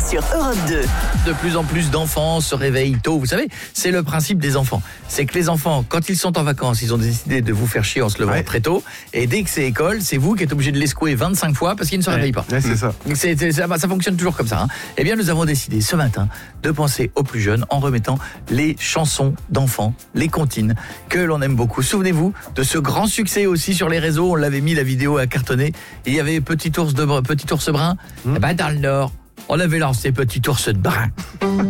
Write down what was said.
sur Europe 2. De plus en plus d'enfants se réveillent tôt. Vous savez, c'est le principe des enfants. C'est que les enfants, quand ils sont en vacances, ils ont décidé de vous faire chier en se levant très tôt. Et dès que c'est école, c'est vous qui êtes obligé de les secouer 25 fois parce qu'ils ne se réveillent pas. Ouais, c'est ça. Ça fonctionne toujours comme ça. Eh bien, nous avons décidé ce matin de penser aux plus jeunes en remettant les chansons d'enfants, les comptines, que l'on aime beaucoup. Souvenez-vous de ce grand succès aussi sur les réseaux. On l'avait mis, la vidéo à cartonner. Il y avait Petit ours brun. Eh ben, dans le Nord, on avait lancé Petit ours de brun.